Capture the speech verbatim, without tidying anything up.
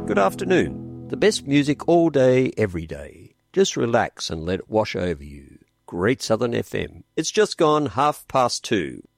Good afternoon. The best music all day, every day. Just relax and let it wash over you. Great Southern F M. It's just gone half past two.